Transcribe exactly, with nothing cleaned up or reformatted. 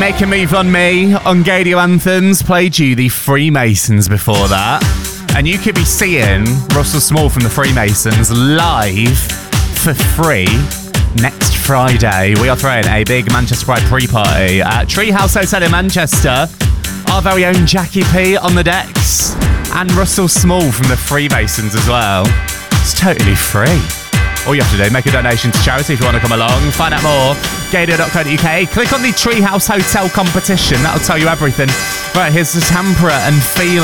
Make a Move on Me on Gadio Anthems. Played you the Freemasons before that. And you could be seeing Russell Small from the Freemasons live for free next Friday. We are throwing a big Manchester Pride pre-party at Treehouse Hotel in Manchester. Our very own Jackie P on the decks. And Russell Small from the Freemasons as well. It's totally free. All you have to do, make a donation to charity if you want to come along. Find out more, gadio dot co dot uk. Click on the Treehouse Hotel competition. That'll tell you everything. Right, here's the Tampere and Feel